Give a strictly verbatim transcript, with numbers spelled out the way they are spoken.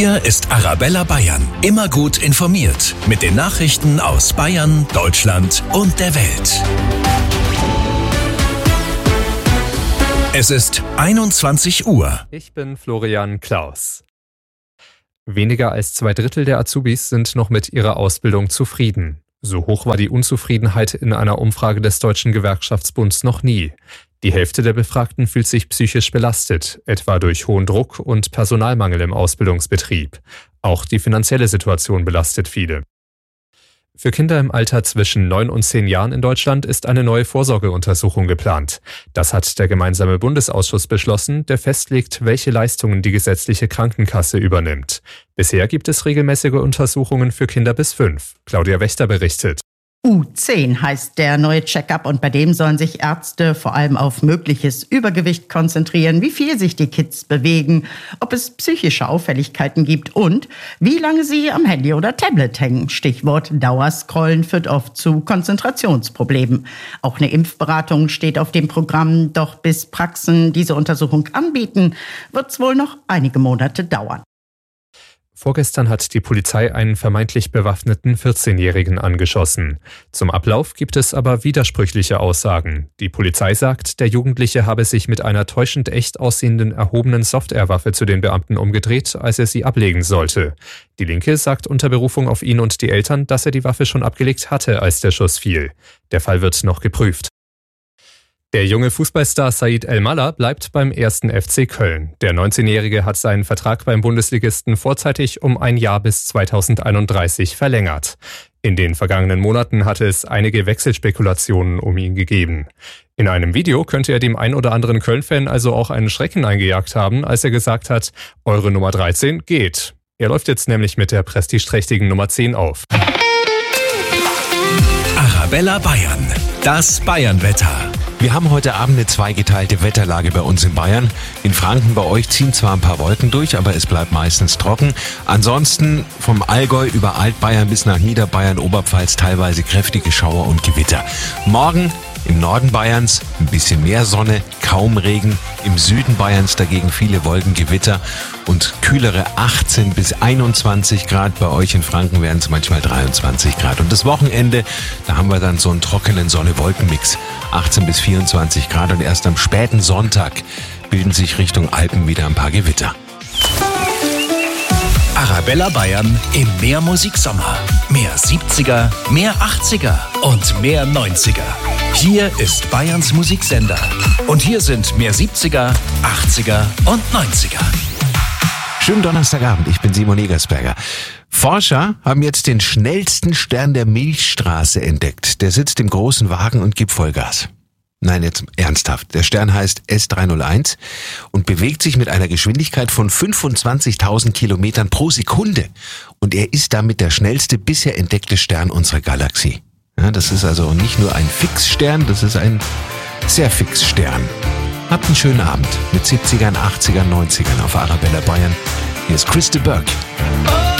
Hier ist Arabella Bayern. Immer gut informiert. Mit den Nachrichten aus Bayern, Deutschland und der Welt. Es ist einundzwanzig Uhr. Ich bin Florian Klaus. Weniger als zwei Drittel der Azubis sind noch mit ihrer Ausbildung zufrieden. So hoch war die Unzufriedenheit in einer Umfrage des Deutschen Gewerkschaftsbunds noch nie. Die Hälfte der Befragten fühlt sich psychisch belastet, etwa durch hohen Druck und Personalmangel im Ausbildungsbetrieb. Auch die finanzielle Situation belastet viele. Für Kinder im Alter zwischen neun und zehn Jahren in Deutschland ist eine neue Vorsorgeuntersuchung geplant. Das hat der gemeinsame Bundesausschuss beschlossen, der festlegt, welche Leistungen die gesetzliche Krankenkasse übernimmt. Bisher gibt es regelmäßige Untersuchungen für Kinder bis fünf. Claudia Wächter berichtet. U zehn heißt der neue Check-up und bei dem sollen sich Ärzte vor allem auf mögliches Übergewicht konzentrieren, wie viel sich die Kids bewegen, ob es psychische Auffälligkeiten gibt und wie lange sie am Handy oder Tablet hängen. Stichwort Dauerscrollen führt oft zu Konzentrationsproblemen. Auch eine Impfberatung steht auf dem Programm, doch bis Praxen diese Untersuchung anbieten, wird es wohl noch einige Monate dauern. Vorgestern hat die Polizei einen vermeintlich bewaffneten vierzehnjährigen angeschossen. Zum Ablauf gibt es aber widersprüchliche Aussagen. Die Polizei sagt, der Jugendliche habe sich mit einer täuschend echt aussehenden erhobenen Softwarewaffe zu den Beamten umgedreht, als er sie ablegen sollte. Die Linke sagt unter Berufung auf ihn und die Eltern, dass er die Waffe schon abgelegt hatte, als der Schuss fiel. Der Fall wird noch geprüft. Der junge Fußballstar Said El-Mallah bleibt beim ersten F C Köln. Der neunzehnjährige hat seinen Vertrag beim Bundesligisten vorzeitig um ein Jahr bis zweitausendeinunddreißig verlängert. In den vergangenen Monaten hatte es einige Wechselspekulationen um ihn gegeben. In einem Video könnte er dem ein oder anderen Köln-Fan also auch einen Schrecken eingejagt haben, als er gesagt hat, eure Nummer dreizehn geht. Er läuft jetzt nämlich mit der prestigeträchtigen Nummer zehn auf. Arabella Bayern, das Bayernwetter. Wir haben heute Abend eine zweigeteilte Wetterlage bei uns in Bayern. In Franken bei euch ziehen zwar ein paar Wolken durch, aber es bleibt meistens trocken. Ansonsten vom Allgäu über Altbayern bis nach Niederbayern, Oberpfalz teilweise kräftige Schauer und Gewitter. Morgen im Norden Bayerns ein bisschen mehr Sonne, kaum Regen. Im Süden Bayerns dagegen viele Wolken, Gewitter und kühlere achtzehn bis einundzwanzig Grad. Bei euch in Franken werden es manchmal dreiundzwanzig Grad. Und das Wochenende, da haben wir dann so einen trockenen Sonne-Wolken-Mix. achtzehn bis vierundzwanzig Grad und erst am späten Sonntag bilden sich Richtung Alpen wieder ein paar Gewitter. Arabella Bayern im Mehrmusiksommer. Mehr siebziger, mehr achtziger und mehr neunziger. Hier ist Bayerns Musiksender. Und hier sind mehr siebziger, achtziger und neunziger. Schönen Donnerstagabend, ich bin Simon Egersberger. Forscher haben jetzt den schnellsten Stern der Milchstraße entdeckt. Der sitzt im großen Wagen und gibt Vollgas. Nein, jetzt ernsthaft. Der Stern heißt S drei null eins und bewegt sich mit einer Geschwindigkeit von fünfundzwanzigtausend Kilometern pro Sekunde. Und er ist damit der schnellste bisher entdeckte Stern unserer Galaxie. Ja, das ist also nicht nur ein Fixstern, das ist ein sehr Fixstern. Habt einen schönen Abend mit siebzigern, achtzigern, neunzigern auf Arabella Bayern. Hier ist Chris de Burgh.